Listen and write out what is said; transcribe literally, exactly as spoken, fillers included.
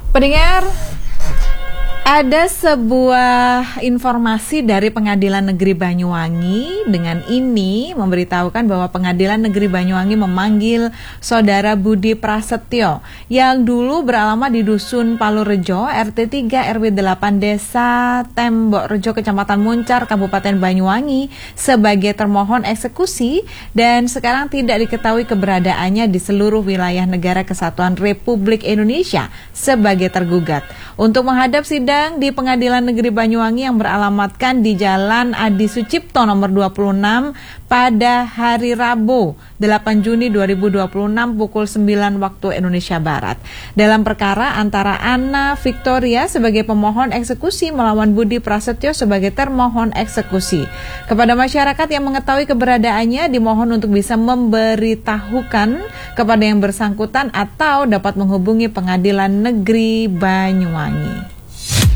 Pendengar, ada sebuah informasi dari Pengadilan Negeri Banyuwangi. Dengan ini memberitahukan bahwa Pengadilan Negeri Banyuwangi memanggil Saudara Budi Prasetyo yang dulu beralamat di Dusun Palurejo, R T tiga R W delapan Desa Tembok Rejo, Kecamatan Muncar, Kabupaten Banyuwangi sebagai termohon eksekusi dan sekarang tidak diketahui keberadaannya di seluruh wilayah Negara Kesatuan Republik Indonesia sebagai tergugat. Untuk menghadap sidang di Pengadilan Negeri Banyuwangi yang beralamatkan di Jalan Adi Sucipto nomor dua puluh enam pada hari Rabu delapan Juni dua ribu dua puluh enam pukul sembilan waktu Indonesia Barat. Dalam perkara antara Anna Victoria sebagai pemohon eksekusi melawan Budi Prasetyo sebagai termohon eksekusi. Kepada masyarakat yang mengetahui keberadaannya dimohon untuk bisa memberitahukan kepada yang bersangkutan atau dapat menghubungi Pengadilan Negeri Banyuwangi.